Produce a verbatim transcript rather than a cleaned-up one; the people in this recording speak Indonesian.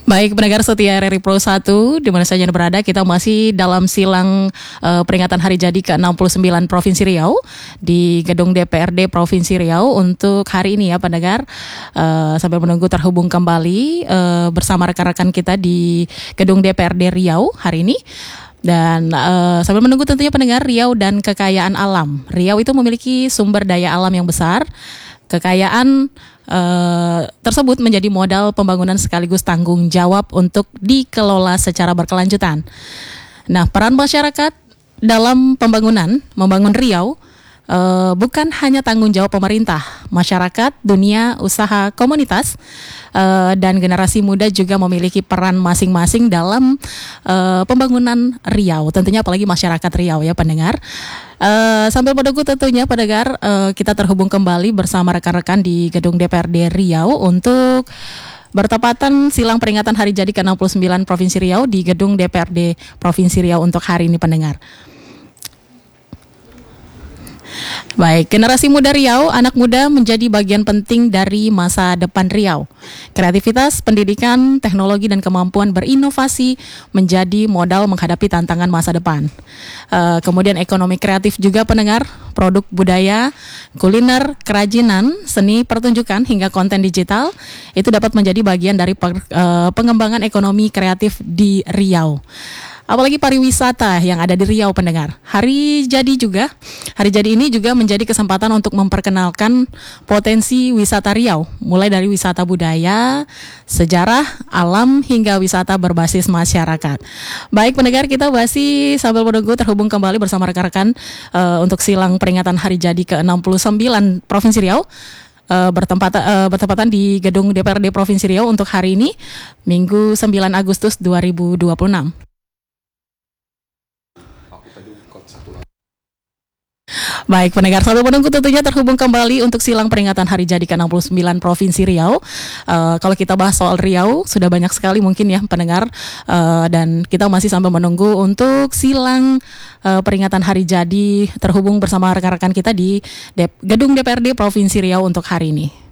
Baik, pendengar setia R R I Pro satu, di mana saja Anda berada, kita masih dalam silang uh, peringatan hari jadi ke enam puluh sembilan Provinsi Riau di Gedung D P R D Provinsi Riau untuk hari ini ya pendengar. Uh, sambil menunggu terhubung kembali uh, bersama rekan-rekan kita di Gedung D P R D Riau hari ini. Dan uh, sambil menunggu tentunya pendengar, Riau dan kekayaan alam. Riau itu memiliki sumber daya alam yang besar. Kekayaan uh, tersebut menjadi modal pembangunan sekaligus tanggung jawab untuk dikelola secara berkelanjutan. Nah, peran masyarakat dalam pembangunan, membangun Riau uh, bukan hanya tanggung jawab pemerintah, masyarakat, dunia usaha, komunitas, uh, dan generasi muda juga memiliki peran masing-masing dalam uh, pembangunan Riau. Tentunya apalagi masyarakat Riau ya pendengar. Uh, sambil menunggu tentunya pendengar, uh, kita terhubung kembali bersama rekan-rekan di Gedung D P R D Riau untuk bertepatan silang peringatan hari jadi ke enam puluh sembilan Provinsi Riau di Gedung D P R D Provinsi Riau untuk hari ini pendengar. Baik, generasi muda Riau, anak muda menjadi bagian penting dari masa depan Riau. Kreativitas, pendidikan, teknologi, dan kemampuan berinovasi menjadi modal menghadapi tantangan masa depan. Uh, kemudian ekonomi kreatif juga pendengar, produk budaya, kuliner, kerajinan, seni pertunjukan, hingga konten digital, itu dapat menjadi bagian dari per, uh, pengembangan ekonomi kreatif di Riau. Apalagi pariwisata yang ada di Riau pendengar. Hari jadi juga, hari jadi ini juga menjadi kesempatan untuk memperkenalkan potensi wisata Riau, mulai dari wisata budaya, sejarah, alam, hingga wisata berbasis masyarakat. Baik pendengar, kita masih sambil menunggu terhubung kembali bersama rekan-rekan uh, untuk silang peringatan hari jadi ke enam puluh sembilan Provinsi Riau. Uh, bertempatan, uh, bertempatan di Gedung D P R D Provinsi Riau untuk hari ini, Minggu sembilan Agustus dua ribu dua puluh enam. Baik pendengar, sambil menunggu tentunya terhubung kembali untuk silang peringatan hari jadi ke enam puluh sembilan Provinsi Riau. Uh, kalau kita bahas soal Riau, sudah banyak sekali mungkin ya pendengar, uh, dan kita masih sambil menunggu untuk silang uh, peringatan hari jadi terhubung bersama rekan-rekan kita di Dep- Gedung D P R D Provinsi Riau untuk hari ini.